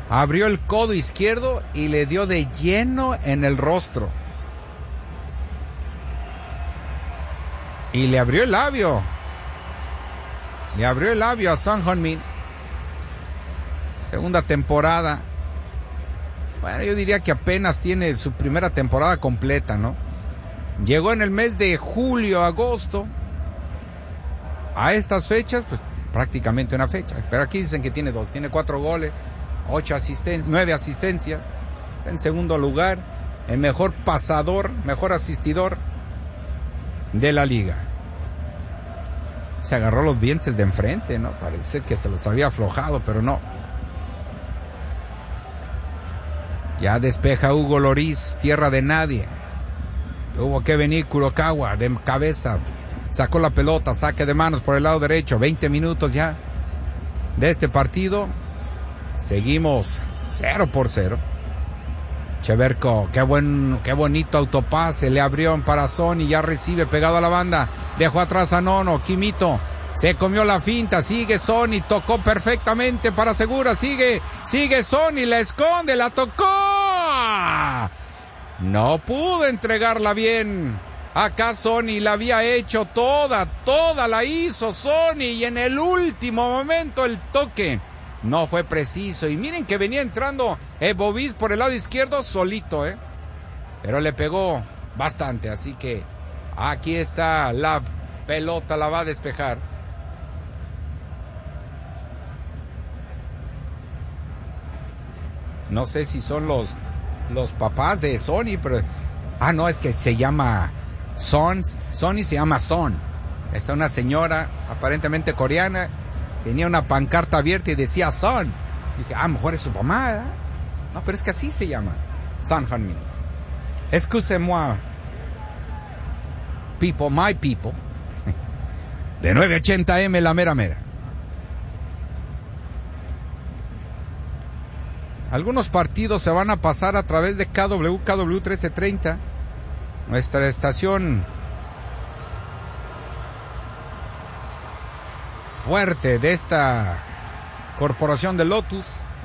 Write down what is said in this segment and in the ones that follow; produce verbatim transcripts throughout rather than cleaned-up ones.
abrió el codo izquierdo y le dio de lleno en el rostro. Y le abrió el labio. Le abrió el labio a Son Heung-min. Segunda temporada. Bueno, yo diría que apenas tiene su primera temporada completa, ¿no? Llegó en el mes de julio, agosto. A estas fechas, pues prácticamente una fecha. Pero aquí dicen que tiene dos. Tiene cuatro goles, ocho asistencias, nueve asistencias. Está en segundo lugar. El mejor pasador, mejor asistidor de la liga. Se agarró los dientes de enfrente, ¿no? Parece que se los había aflojado, pero no. Ya despeja Hugo Lloris, tierra de nadie. Tuvo que venir Kurokawa de cabeza. Sacó la pelota, saque de manos por el lado derecho. veinte minutos ya de este partido. Seguimos cero por cero. Cheverko, qué buen, qué bonito autopase. Le abrió para Sonny, ya recibe pegado a la banda. Dejó atrás a Nono. Kimito se comió la finta. Sigue Sonny, tocó perfectamente para Segura. Sigue, sigue Sonny, la esconde, la tocó. No pudo entregarla bien. Acá Sonny la había hecho toda, toda la hizo Sonny. Y en el último momento el toque no fue preciso. Y miren que venía entrando Bovis por el lado izquierdo solito, ¿eh? Pero le pegó bastante. Así que aquí está la pelota, la va a despejar. No sé si son los, los papás de Sonny, pero... Ah, no, es que se llama Son. Sonny se llama Son. Está una señora aparentemente coreana. Tenía una pancarta abierta y decía Son. Dije, ah, mejor es su mamá, ¿eh? No, pero es que así se llama. Son Heung-min. Excuse-moi. People, my people. De nueve ochenta eme, la mera mera. Algunos partidos se van a pasar a través de K W, K W trece treinta. Nuestra estación fuerte de esta corporación de Lotus.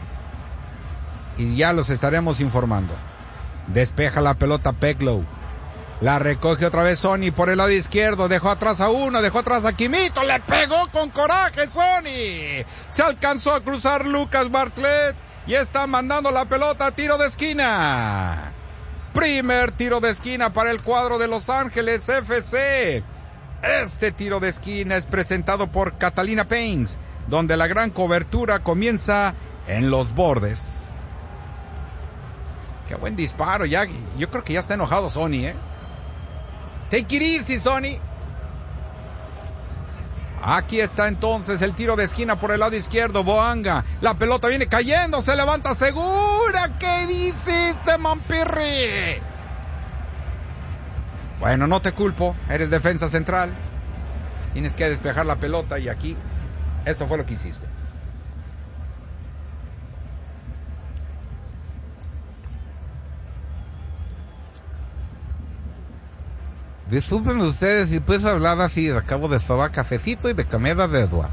Y ya los estaremos informando. Despeja la pelota Peklow. La recoge otra vez Sonny por el lado izquierdo. Dejó atrás a uno, dejó atrás a Kimito. Le pegó con coraje Sonny. Se alcanzó a cruzar Lucas Bartlett. Y está mandando la pelota a tiro de esquina. Primer tiro de esquina para el cuadro de Los Ángeles F C. Este tiro de esquina es presentado por Catalina Paints, donde la gran cobertura comienza en los bordes. Qué buen disparo. Ya, yo creo que ya está enojado Sonny, ¿eh? Take it easy, Sonny. Aquí está entonces el tiro de esquina por el lado izquierdo. Boanga, la pelota viene cayendo, se levanta Segura. ¿Qué hiciste, Mampirri? Bueno, no te culpo, eres defensa central. Tienes que despejar la pelota y aquí, eso fue lo que hiciste. Disculpen ustedes si puedes hablar así, acabo de sobar cafecito y de comida de Edward.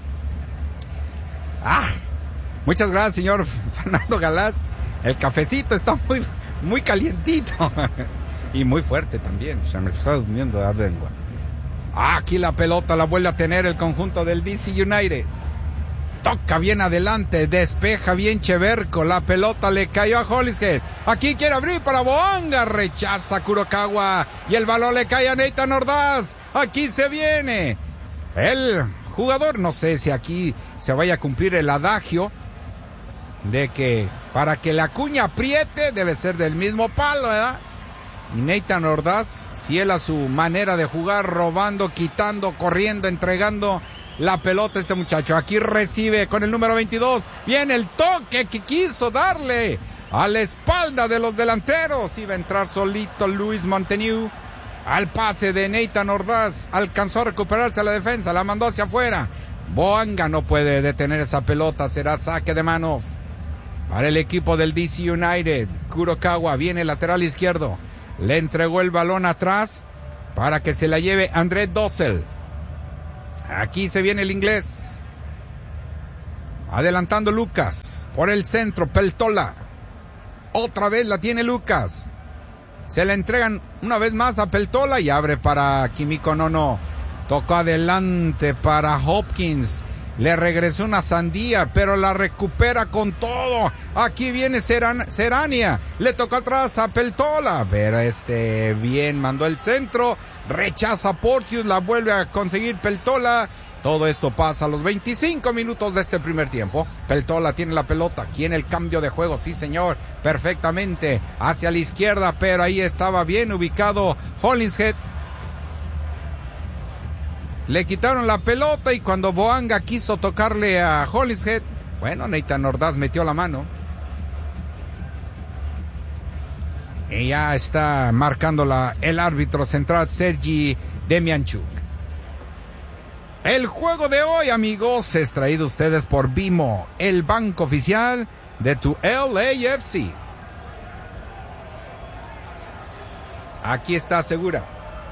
Ah, muchas gracias, señor Fernando Galás. El cafecito está muy, muy calientito y muy fuerte también. Se me está durmiendo la lengua. Ah, aquí la pelota la vuelve a tener el conjunto del D C United. Toca bien adelante, despeja bien Cheverko, la pelota le cayó a Hollishead. Aquí quiere abrir para Boanga, rechaza Kurokawa y el balón le cae a Nathan Ordaz. Aquí se viene el jugador, no sé si aquí se vaya a cumplir el adagio de que para que la cuña apriete debe ser del mismo palo, ¿verdad? Y Nathan Ordaz, fiel a su manera de jugar, robando, quitando, corriendo, entregando la pelota este muchacho. Aquí recibe con el número veintidós. Viene el toque que quiso darle a la espalda de los delanteros. Iba a entrar solito Luis Monteniu. Al pase de Nathan Ordaz. Alcanzó a recuperarse a la defensa. La mandó hacia afuera. Boanga no puede detener esa pelota. Será saque de manos para el equipo del D C United. Kurokawa viene lateral izquierdo. Le entregó el balón atrás para que se la lleve André Dossel. Aquí se viene el inglés. Adelantando Lucas. Por el centro, Peltola. Otra vez la tiene Lucas. Se la entregan una vez más a Peltola y abre para Kimiko Nono. Tocó adelante para Hopkins. Le regresó una sandía, pero la recupera con todo. Aquí viene Seran- Serania. Le tocó atrás a Peltola. Pero este bien mandó el centro. Rechaza Porteous. La vuelve a conseguir Peltola. Todo esto pasa a los veinticinco minutos de este primer tiempo. Peltola tiene la pelota. Aquí en el cambio de juego. Sí, señor. Perfectamente. Hacia la izquierda. Pero ahí estaba bien ubicado Hollingshead. Le quitaron la pelota y cuando Boanga quiso tocarle a Hollingshead, bueno, Nathan Ordaz metió la mano. Y ya está marcando la, el árbitro central, Sergi Demianchuk. El juego de hoy, amigos, es traído a ustedes por Bimo, el banco oficial de tu L A F C. Aquí está Segura.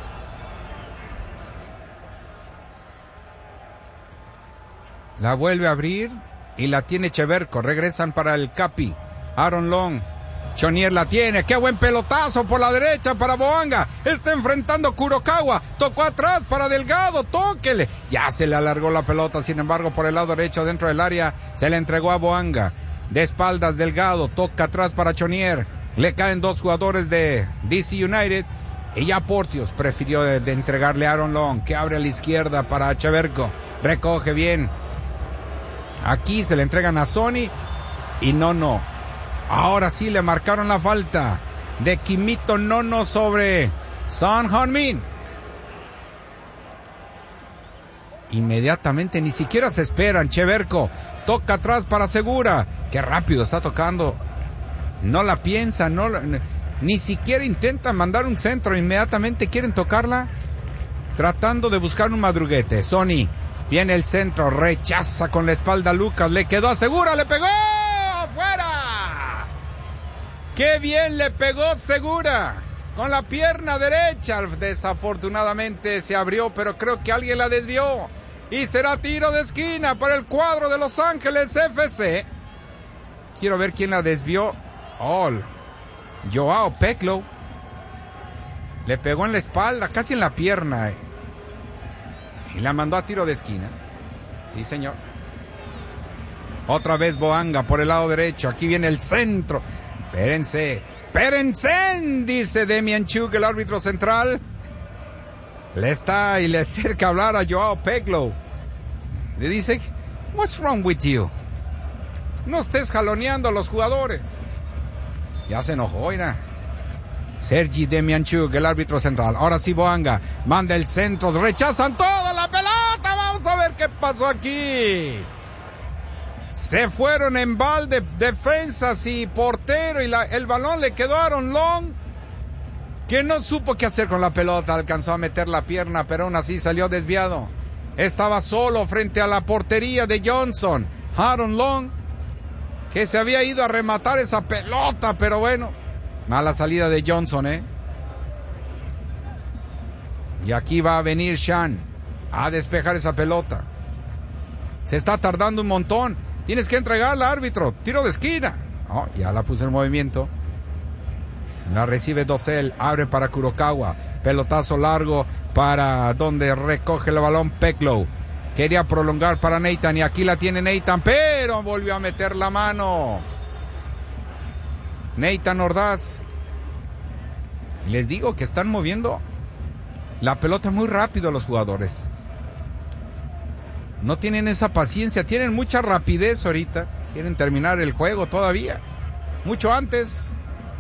La vuelve a abrir y la tiene Cheverco. Regresan para el Capi. Aaron Long. Chonier la tiene. ¡Qué buen pelotazo por la derecha para Boanga! Está enfrentando Kurokawa. Tocó atrás para Delgado. ¡Tóquele! Ya se le alargó la pelota. Sin embargo, por el lado derecho dentro del área se le entregó a Boanga. De espaldas Delgado. Toca atrás para Chonier. Le caen dos jugadores de D C United. Y ya Porteous prefirió de, de entregarle a Aaron Long, que abre a la izquierda para Cheverco. Recoge bien. Aquí se le entregan a Sony y Nono. Ahora sí le marcaron la falta de Kimito Nono sobre Son Heung-min. Inmediatamente, ni siquiera se esperan. Cheverco toca atrás para Segura. Qué rápido está tocando. No la piensa, no, ni siquiera intentan mandar un centro. Inmediatamente quieren tocarla, tratando de buscar un madruguete. Sony. Viene el centro, rechaza con la espalda a Lucas, le quedó a Segura, le pegó, ¡afuera! ¡Qué bien le pegó Segura! Con la pierna derecha, desafortunadamente se abrió, pero creo que alguien la desvió. Y será tiro de esquina para el cuadro de Los Ángeles F C. Quiero ver quién la desvió. Oh, Joao Peklo. Le pegó en la espalda, casi en la pierna. Y la mandó a tiro de esquina. Sí, señor. Otra vez Boanga por el lado derecho. Aquí viene el centro. Espérense. Espérense, dice Demianchuk, el árbitro central. Le está y le acerca a hablar a Joao Peklo. Le dice, what's wrong with you? No estés jaloneando a los jugadores. Ya se enojó, mira. Sergi Demianchuk, el árbitro central. Ahora sí Boanga manda el centro, rechazan toda la pelota. Vamos a ver qué pasó aquí. Se fueron en balde defensas y portero y la, el balón le quedó a Aaron Long, que no supo qué hacer con la pelota. Alcanzó a meter la pierna, pero aún así salió desviado. Estaba solo frente a la portería de Johnson. Aaron Long, que se había ido a rematar esa pelota, pero bueno. Mala salida de Johnson, ¿eh? Y aquí va a venir Shan a despejar esa pelota. Se está tardando un montón. Tienes que entregarla, árbitro. Tiro de esquina. Oh, ya la puse en movimiento. La recibe Dosel. Abre para Kurokawa. Pelotazo largo para donde recoge el balón Peklo. Quería prolongar para Nathan y aquí la tiene Nathan, pero volvió a meter la mano Nathan Ordaz. Les digo que están moviendo la pelota muy rápido los jugadores. No tienen esa paciencia, tienen mucha rapidez ahorita. Quieren terminar el juego todavía, mucho antes.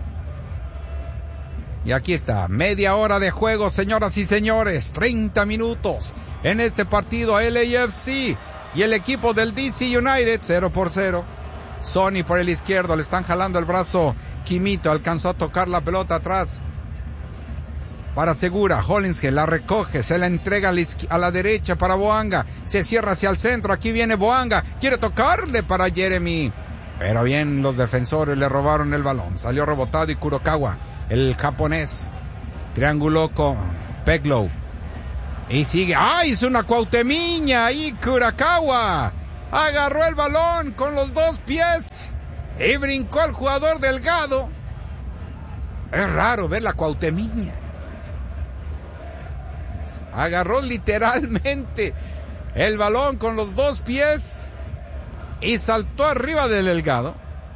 Y aquí está, media hora de juego, señoras y señores. treinta minutos en este partido a L A F C y el equipo del D C United, cero por cero. Sony por el izquierdo, le están jalando el brazo. Kimito alcanzó a tocar la pelota atrás para Segura. Hollingshead la recoge, se la entrega a la, a la derecha para Boanga. Se cierra hacia el centro, aquí viene Boanga. Quiere tocarle para Jeremy, pero bien, los defensores le robaron el balón. Salió rebotado y Kurokawa, el japonés, trianguló con Peklo. Y sigue, ¡ay! Hizo una cuautemiña ahí Kurokawa. Agarró el balón con los dos pies y brincó al jugador Delgado. Es raro ver la cuautemiña. Agarró literalmente el balón con los dos pies y saltó arriba del Delgado.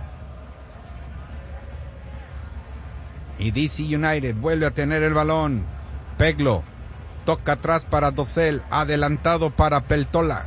Y D C United vuelve a tener el balón. Peglo toca atrás para Dossel, adelantado para Peltola.